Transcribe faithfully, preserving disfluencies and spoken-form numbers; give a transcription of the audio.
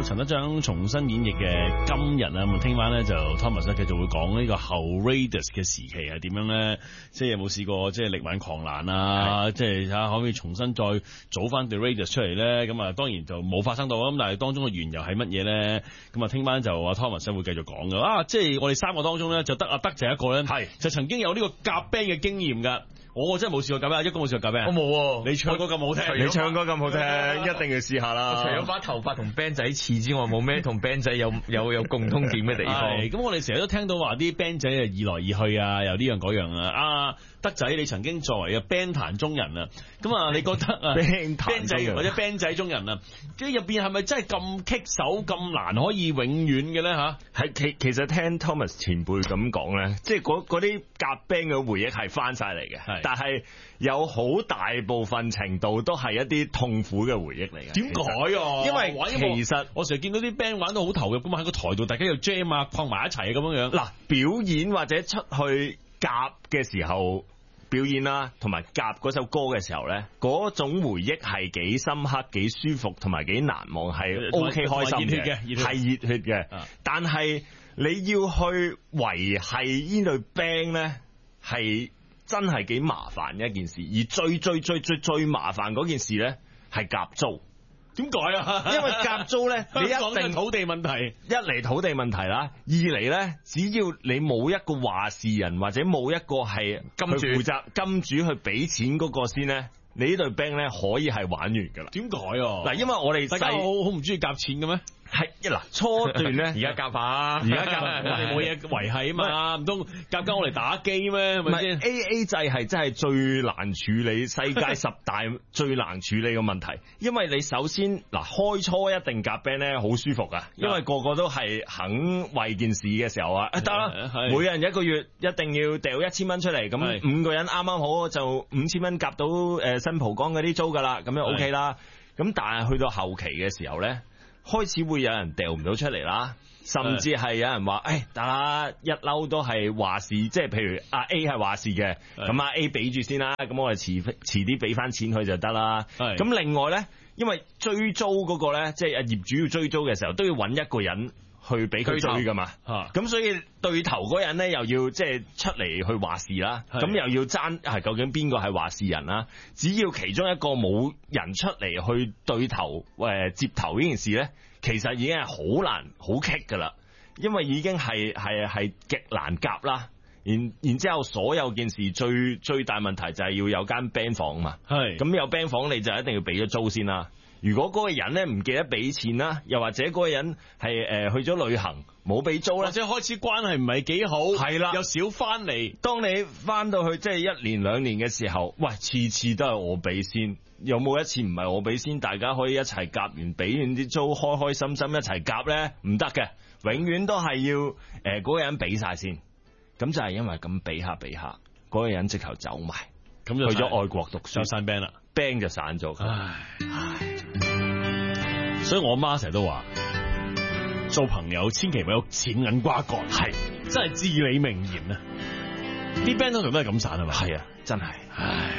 陳德章重新演繹嘅今日啊，咁聽晚咧就 Thomas 咧繼續會講呢個後 Raidas 嘅時期係點樣咧？即係有冇試過即係力挽狂瀾啊？即係睇下可唔可以重新再組翻對 Raidas 出嚟咧？咁啊，當然就冇發生到，咁但係當中嘅緣由係乜嘢咧？咁啊，聽晚就阿 Thomas 會繼續講嘅。啊，即係我哋三個當中咧，就得阿德就一個咧，係就曾經有呢個夾 band 嘅經驗㗎。我真係冇試過夾 band，一個冇試過夾 band。 我冇， 你唱歌咁好聽， 你唱歌咁好聽，一定要試下啦。除咗把頭髮同 band 仔似之外，冇咩同 band 仔有有有共通點嘅地方。 咁我哋成日都聽到話啲 band 仔啊，移來移去啊，又呢樣嗰樣啊。啊，德仔，你曾經作為嘅 band 壇中人啊，咁啊，你覺得啊 band 仔或者 band 仔中人啊，即係入邊係咪真係咁棘手、咁難可以永遠嘅咧嚇？ 係其其實聽 Thomas 前輩咁講咧，即係嗰嗰啲夾 band 嘅回憶係翻晒嚟嘅，但係有好大部分程度都係一啲痛苦嘅回憶嚟嘅。 點解啊？ 因為玩其實我成日見到啲 band 玩到好投入咁啊，喺個台度大家又 jam 啊，困埋一齊啊咁樣樣。 嗱，表演或者出去夾嘅時候表演啦，同埋夾嗰首歌嘅時候咧，嗰種回憶係幾深刻、幾舒服同埋幾難忘，係 OK 開心嘅，係熱血嘅。但係你要去維繫呢隊 band 咧，係真係幾麻煩嘅一件事。而最最最最最麻煩嗰件事咧，係夾租。 點解啊？ 因為夾租咧，你一定土地問題， 一嚟土地問題啦，二嚟咧，只要你冇一個話事人或者冇一個係金主負責金主去俾錢嗰個先咧，你呢隊 band 咧可以係玩完噶啦。 點解啊？ 嗱，因為我哋大家好好唔中意夾錢嘅咩？ 係一嗱初段咧， 而家夾下， 而家夾， 我哋冇嘢維繫啊嘛，唔通夾緊我嚟打機咩？係咪先 ？A A 制係真係最難處理，世界十大最難處理嘅問題。因為你首先嗱開初一定夾 band 咧好舒服噶，因為個個都係肯為件事嘅時候啊，得啦，每人一個月一定要掉一千蚊出嚟，咁五個人啱啱好就五千蚊夾到誒新蒲崗嗰啲租噶啦，咁樣 OK 啦。咁但係去到後期嘅時候咧，開始會有人掉唔到出嚟啦，甚至係有人話，誒，得啦，一嬲都係話事，即係譬如阿 A 係話事嘅，咁阿 A 俾住先啦，咁我哋遲遲啲俾翻錢佢就得啦。咁另外咧，因為追租嗰個咧，即係阿業主要追租嘅時候，都要揾一個人去俾佢追噶嘛，咁所以對頭嗰人咧又要即係出嚟去話事啦，咁又要爭係究竟邊個係話事人啦？只要其中一個冇人出嚟去對頭誒接頭呢件事咧，其實已經係好難好棘噶啦，因為已經係係係極難夾啦。然然之後所有件事最最大問題就係要有間 band 房嘛，係咁有 band 房你就一定要俾咗租先啦。如果嗰個人咧唔記得俾錢啦，又或者嗰個人係誒去咗旅行冇俾租啦， 或者開始關係唔係幾好，係啦，又少翻嚟。 當你翻到去即係一年兩年嘅時候，喂，次次都係我俾先，有冇一次唔係我俾先？大家可以一齊夾完，俾完啲租，開開心心一齊夾咧，唔得嘅，永遠都係要誒嗰、呃嗰個人俾晒先。咁就係因為咁俾下俾下，嗰、嗰個人直頭走埋，咁就去咗外國讀書， 就散 band 啦 ，band 就散咗。 唉唉。所以我媽成日都話，做朋友千祈唔好有錢銀瓜葛，係真係至理名言啊！啲 band 通常都係咁散係嘛？ 係啊，真係，唉。